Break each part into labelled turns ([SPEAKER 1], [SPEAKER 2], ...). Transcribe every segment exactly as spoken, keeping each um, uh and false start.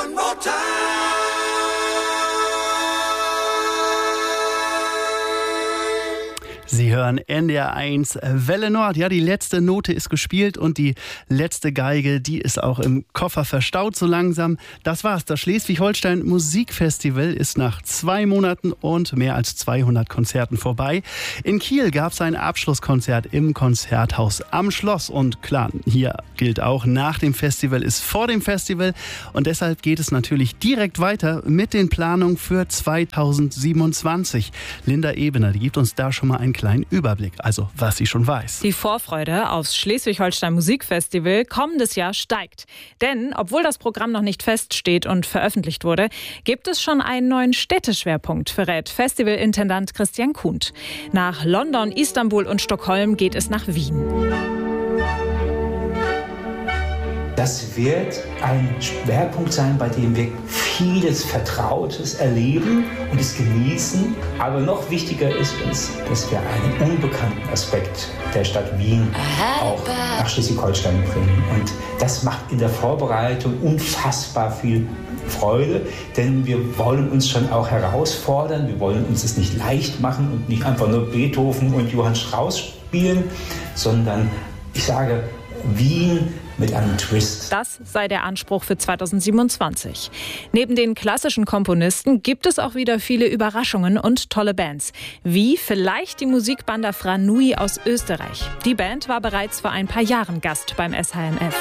[SPEAKER 1] one more time.
[SPEAKER 2] Sie hören N D R eins Welle Nord. Ja, die letzte Note ist gespielt und die letzte Geige, die ist auch im Koffer verstaut so langsam. Das war's. Das Schleswig-Holstein Musikfestival ist nach zwei Monaten und mehr als zweihundert Konzerten vorbei. In Kiel gab es ein Abschlusskonzert im Konzerthaus am Schloss. Und klar, hier gilt auch, nach dem Festival ist vor dem Festival. Und deshalb geht es natürlich direkt weiter mit den Planungen für zweitausendsiebenundzwanzig. Linda Ebener, die gibt uns da schon mal einen kleinen Überblick, also was sie schon weiß.
[SPEAKER 3] Die Vorfreude aufs Schleswig-Holstein Musikfestival kommendes Jahr steigt. Denn, obwohl das Programm noch nicht feststeht und veröffentlicht wurde, gibt es schon einen neuen Städteschwerpunkt, verrät Festivalintendant Christian Kuhnt. Nach London, Istanbul und Stockholm geht es nach Wien.
[SPEAKER 4] Das wird ein Schwerpunkt sein, bei dem wir vieles Vertrautes erleben und es genießen. Aber noch wichtiger ist uns, dass wir einen unbekannten Aspekt der Stadt Wien auch nach Schleswig-Holstein bringen. Und das macht in der Vorbereitung unfassbar viel Freude, denn wir wollen uns schon auch herausfordern. Wir wollen uns es nicht leicht machen und nicht einfach nur Beethoven und Johann Strauss spielen, sondern ich sage, Wien mit einem Twist.
[SPEAKER 3] Das sei der Anspruch für zweitausendsiebenundzwanzig. Neben den klassischen Komponisten gibt es auch wieder viele Überraschungen und tolle Bands. Wie vielleicht die Musikbanda Franui aus Österreich. Die Band war bereits vor ein paar Jahren Gast beim S H M F.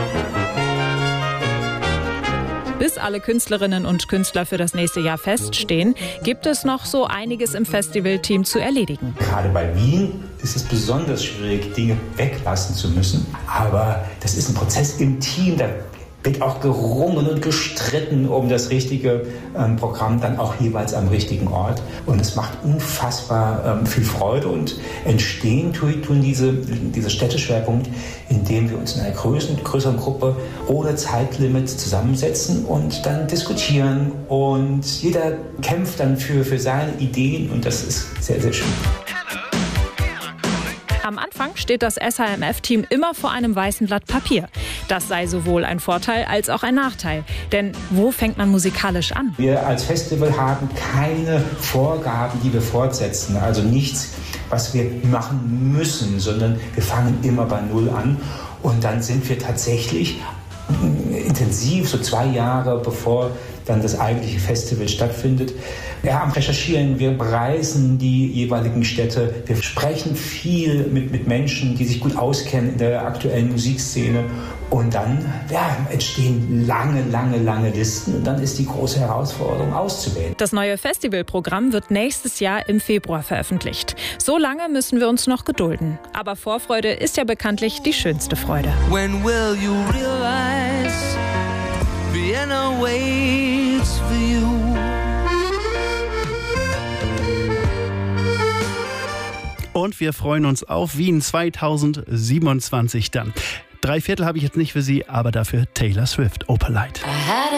[SPEAKER 3] Bis alle Künstlerinnen und Künstler für das nächste Jahr feststehen, gibt es noch so einiges im Festivalteam zu erledigen.
[SPEAKER 4] Gerade bei Wien ist es besonders schwierig, Dinge weglassen zu müssen. Aber das ist ein Prozess im Team, da wird auch gerungen und gestritten um das richtige ähm, Programm, dann auch jeweils am richtigen Ort. Und es macht unfassbar ähm, viel Freude und entstehen tun, tun diese, diese Städteschwerpunkt, indem wir uns in einer größeren, größeren Gruppe ohne Zeitlimit zusammensetzen und dann diskutieren. Und jeder kämpft dann für, für seine Ideen und das ist sehr, sehr schön.
[SPEAKER 3] Am Anfang steht das S H M F-Team immer vor einem weißen Blatt Papier. Das sei sowohl ein Vorteil als auch ein Nachteil. Denn wo fängt man musikalisch an?
[SPEAKER 4] Wir als Festival haben keine Vorgaben, die wir fortsetzen. Also nichts, was wir machen müssen, sondern wir fangen immer bei Null an. Und dann sind wir tatsächlich intensiv, so zwei Jahre bevor dann das eigentliche Festival stattfindet, ja, am Recherchieren. Wir bereisen die jeweiligen Städte. Wir sprechen viel mit, mit Menschen, die sich gut auskennen in der aktuellen Musikszene. Und dann ja, entstehen lange, lange, lange Listen. Und dann ist die große Herausforderung auszuwählen.
[SPEAKER 3] Das neue Festivalprogramm wird nächstes Jahr im Februar veröffentlicht. So lange müssen wir uns noch gedulden. Aber Vorfreude ist ja bekanntlich die schönste Freude.
[SPEAKER 1] When will you realize Vienna waits for you?
[SPEAKER 2] Und wir freuen uns auf Wien zweitausendsiebenundzwanzig dann. Drei Viertel habe ich jetzt nicht für Sie, aber dafür Taylor Swift, Opalite.